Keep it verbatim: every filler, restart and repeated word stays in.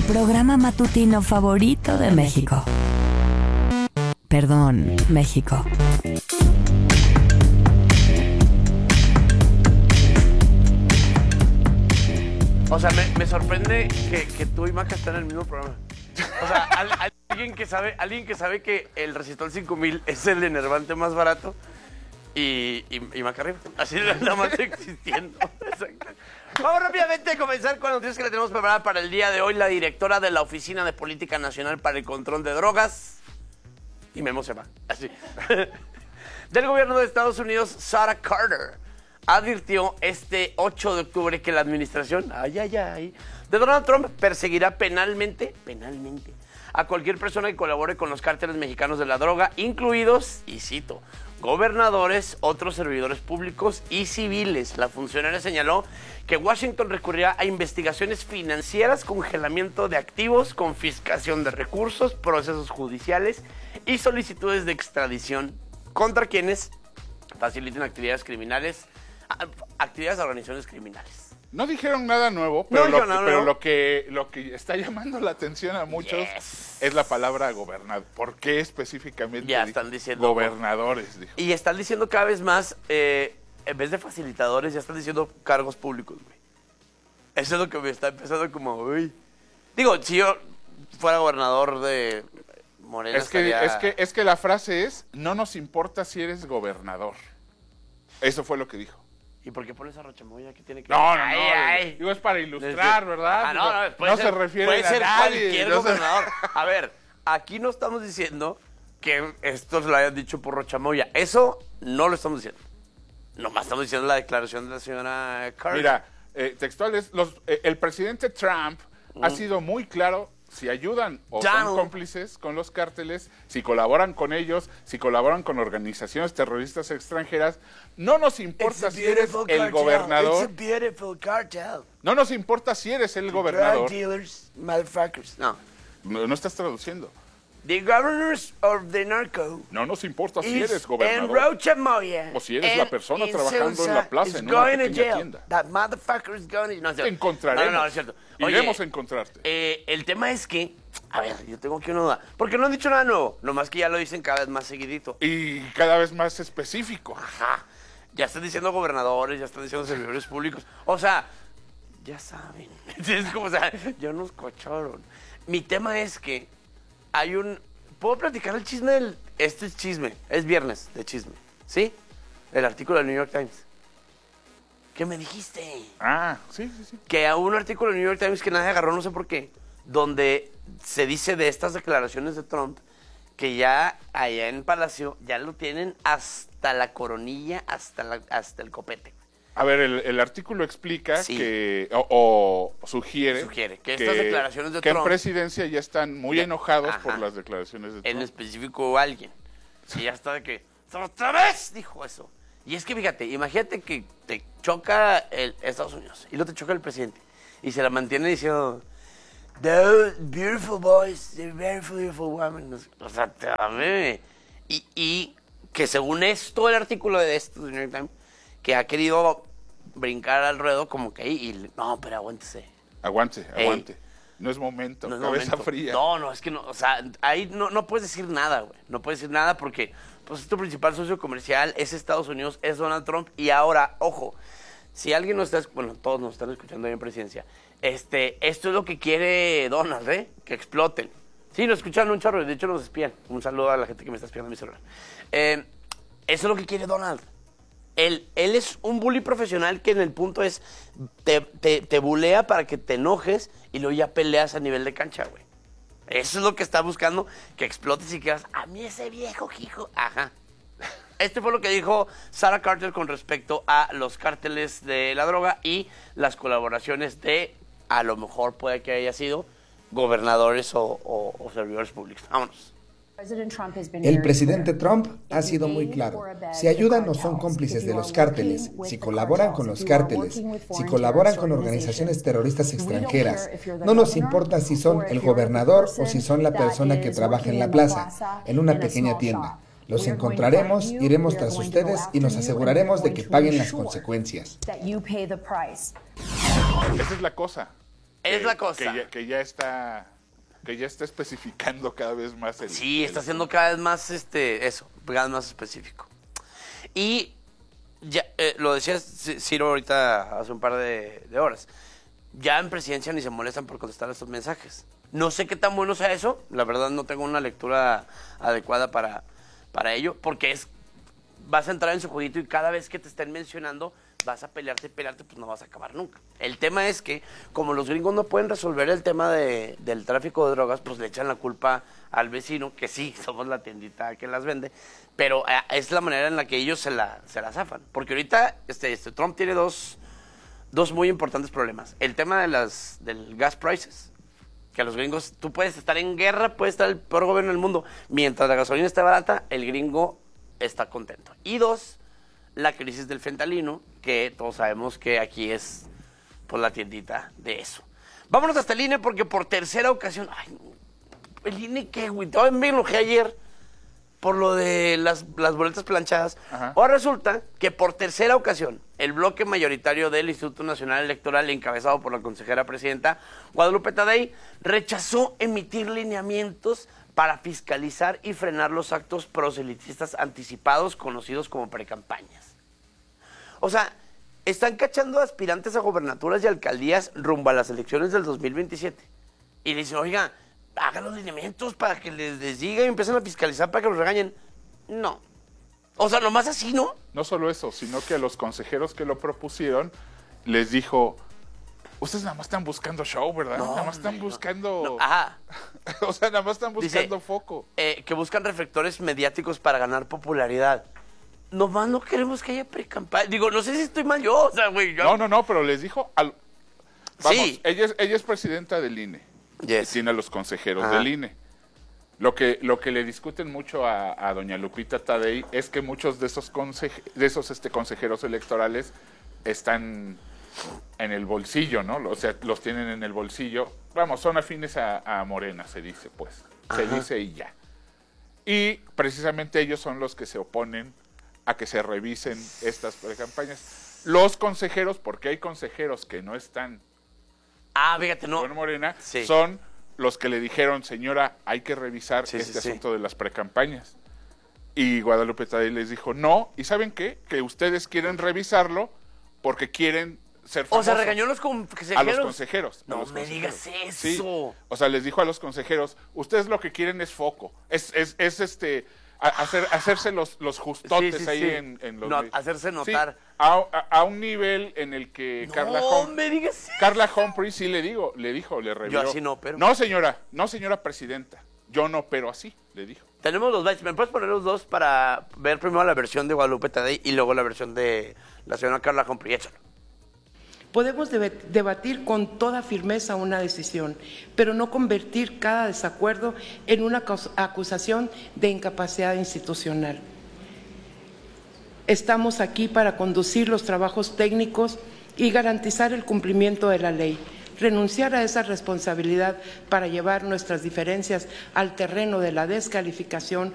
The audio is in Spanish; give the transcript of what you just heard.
programa matutino favorito de México. Perdón, México. O sea, me, me sorprende que, que tú y Maca están en el mismo programa. O sea, al, alguien, que sabe, alguien que sabe que el Resistol cinco mil es el enervante más barato y, y, y Maca arriba. Así nada más existiendo. Exacto. Vamos rápidamente a comenzar con las noticias que le tenemos preparadas para el día de hoy. La directora de la Oficina de Política Nacional para el Control de Drogas, y Memo se va, así, del gobierno de Estados Unidos, Sarah Carter, advirtió este ocho de octubre que la administración, ay, ay, ay, de Donald Trump perseguirá penalmente, penalmente, a cualquier persona que colabore con los cárteles mexicanos de la droga, incluidos, y cito, gobernadores, otros servidores públicos y civiles. La funcionaria señaló que Washington recurrirá a investigaciones financieras, congelamiento de activos, confiscación de recursos, procesos judiciales y solicitudes de extradición contra quienes faciliten actividades criminales, actividades de organizaciones criminales. No dijeron nada nuevo, pero, no, lo, no, no, pero no. lo que lo que está llamando la atención a muchos yes. es la palabra gobernador. ¿Por qué específicamente ya están diciendo gobernadores? Dijo. Y están diciendo cada vez más, eh, en vez de facilitadores, ya están diciendo cargos públicos, güey. Eso es lo que me está empezando como, uy. Digo, si yo fuera gobernador de Morena, es que, estaría... es que es que la frase es, no nos importa si eres gobernador. Eso fue lo que dijo. ¿Y por qué pones a Rochamoya? ¿Qué tiene que No, ver? no, ay, no. Ay. Digo, es para ilustrar, Desde... ¿verdad? Ah, no, no, puede no ser, se refiere puede a ser nadie. cualquier No gobernador. Se... A ver, aquí no estamos diciendo que esto se lo hayan dicho por Rochamoya. Eso no lo estamos diciendo. Nomás estamos diciendo la declaración de la señora Carter. Mira, eh, textual es, los, eh, el presidente Trump mm. ha sido muy claro si ayudan o Donald. son cómplices con los cárteles, si colaboran con ellos, si colaboran con organizaciones terroristas extranjeras. No nos importa si eres cartel. el gobernador. It's a beautiful cartel. No nos importa si eres el The gobernador. Drug dealers, motherfuckers. No. no. No estás traduciendo. The governors of the narco. No nos importa si eres gobernador. En Rochamoya. O si eres la persona trabajando en la plaza en una pequeña tienda. That motherfucker is going to... No, Te encontraremos. No, no, no, es cierto. Oye, iremos a encontrarte. Eh, el tema es que... A ver, yo tengo aquí una duda. Porque no han dicho nada nuevo. Nomás que ya lo dicen cada vez más seguidito. Y cada vez más específico. Ajá. Ya están diciendo gobernadores, ya están diciendo servidores públicos. O sea, ya saben. Es como, o sea, ya nos cocharon. Mi tema es que hay un... ¿Puedo platicar el chisme del... Este es chisme. Es viernes de chisme. ¿Sí? El artículo del New York Times. ¿Qué me dijiste? Ah, sí, sí, sí. Que a un artículo del New York Times que nadie agarró, no sé por qué, donde se dice de estas declaraciones de Trump que ya allá en Palacio ya lo tienen hasta la coronilla, hasta, la, hasta el copete. A ver, el, el artículo explica sí. que, o, o sugiere, sugiere que estas que, declaraciones de que Trump... Que en presidencia ya están muy ya, enojados ajá, por las declaraciones de Trump. En específico alguien. Sí, ya está de que, ¡otra vez! Dijo eso. Y es que fíjate, imagínate que te choca el Estados Unidos y luego te choca el presidente. Y se la mantiene diciendo, those beautiful boys, they're beautiful, beautiful women. O sea, dame. Y, y que según esto, el artículo de esto, de New York Times, que ha querido brincar al ruedo como que ahí, y no, pero aguántese. Aguante, aguante. Ey, no es momento, no es cabeza momento. fría. No, no, es que no, o sea, ahí no, no puedes decir nada, güey. No puedes decir nada porque, pues, es tu principal socio comercial, es Estados Unidos, es Donald Trump. Y ahora, ojo, si alguien nos está, bueno, todos nos están escuchando ahí en presidencia, este, esto es lo que quiere Donald, ¿eh? Que exploten. Sí, nos escuchan un chorro, de hecho nos espían. Un saludo a la gente que me está espiando en mi celular. Eh, eso es lo que quiere Donald. Él, él es un bully profesional que en el punto es, te, te, te bulea para que te enojes y luego ya peleas a nivel de cancha, güey. Eso es lo que está buscando, que explotes y que vas, a mí ese viejo hijo. Ajá. Este fue lo que dijo Sarah Carter con respecto a los cárteles de la droga y las colaboraciones de, a lo mejor puede que haya sido, gobernadores o, o, o servidores públicos. Vámonos. El presidente Trump ha sido muy claro. Si ayudan o son cómplices de los cárteles, si colaboran con los cárteles, si colaboran con organizaciones terroristas extranjeras, no nos importa si son el gobernador o si son la persona que trabaja en la plaza, en una pequeña tienda. Los encontraremos, iremos tras ustedes y nos aseguraremos de que paguen las consecuencias. Esa es la cosa. Es que, la cosa. Que ya, que ya está... que ya está especificando cada vez más el... Sí, está el haciendo cada vez más, este, eso, cada vez más específico. Y ya, eh, lo decía Ciro ahorita hace un par de, de horas, ya en presidencia ni se molestan por contestar estos mensajes. No sé qué tan bueno sea eso, la verdad no tengo una lectura adecuada para, para ello, porque es, vas a entrar en su jueguito y cada vez que te estén mencionando vas a pelearte y pelearte, pues no vas a acabar nunca. El tema es que, como los gringos no pueden resolver el tema de, del tráfico de drogas, pues le echan la culpa al vecino, que sí, somos la tiendita que las vende, pero eh, es la manera en la que ellos se la, se la zafan. Porque ahorita este, este Trump tiene dos, dos muy importantes problemas. El tema de las, del gas prices, que a los gringos, tú puedes estar en guerra, puedes estar el peor gobierno del mundo, mientras la gasolina esté barata, el gringo está contento. Y dos, la crisis del fentanilo, que todos sabemos que aquí es pues la tiendita de eso. Vámonos hasta el I N E porque por tercera ocasión, ay, el I N E qué, güey, todavía me enojé ayer por lo de las, las boletas planchadas. Ajá. Ahora resulta que por tercera ocasión, el bloque mayoritario del Instituto Nacional Electoral, encabezado por la consejera presidenta Guadalupe Tadei, rechazó emitir lineamientos para fiscalizar y frenar los actos proselitistas anticipados, conocidos como precampañas. O sea, están cachando aspirantes a gobernaturas y alcaldías rumbo a las elecciones del dos mil veintisiete. Y le dicen, oiga, hagan los lineamientos para que les, les diga y empiecen a fiscalizar para que los regañen. No. O sea, nomás así, ¿no? No solo eso, sino que a los consejeros que lo propusieron les dijo, ustedes nada más están buscando show, ¿verdad? No, nada más están no, buscando... no. Ajá. O sea, nada más están buscando Dice, foco. Eh, que buscan reflectores mediáticos para ganar popularidad. Nomás no queremos que haya pre-campaña. Digo, no sé si estoy mal yo, o sea, güey. Yo... No, no, no, pero les dijo... Al... Vamos, Sí. ella es, ella es presidenta del I N E. Yes. Y tiene a los consejeros Ajá. del I N E. Lo que, lo que le discuten mucho a, a doña Lupita Tadei es que muchos de esos, conseje, de esos este, consejeros electorales están en el bolsillo, ¿no? O sea, los tienen en el bolsillo. Vamos, son afines a, a Morena, se dice, pues. Se Ajá. dice y ya. Y precisamente ellos son los que se oponen a que se revisen estas campañas. Los consejeros, porque hay consejeros que no están Ah, fíjate, no. con Morena, Sí. son los que le dijeron, señora, hay que revisar Sí, este sí, sí. asunto de las precampañas. Y Guadalupe Tadei les dijo, no, ¿y saben qué? Que ustedes quieren revisarlo porque quieren ser O famosos. sea, regañó a los A consejeros. los consejeros. a No los me consejeros. digas eso. Sí. O sea, les dijo a los consejeros, ustedes lo que quieren es foco. Es, es, es este... a- hacer, hacerse los, los justotes Sí, sí, ahí sí. En, en los... No, medios. hacerse Sí, notar. a, a- a un nivel en el que Carla No Hum- me digas eso. Carla Humphrey sí le digo, le dijo, le revió. así no opero. No, señora, no, señora presidenta. Yo no opero así, le dijo. Tenemos los bytes. ¿Me puedes poner los dos para ver primero la versión de Guadalupe Tadei y luego la versión de la señora Carla Humphrey? Échalo. Podemos debe- debatir con toda firmeza una decisión, pero no convertir cada desacuerdo en una acus- acusación de incapacidad institucional. Estamos aquí para conducir los trabajos técnicos y garantizar el cumplimiento de la ley. Renunciar a esa responsabilidad para llevar nuestras diferencias al terreno de la descalificación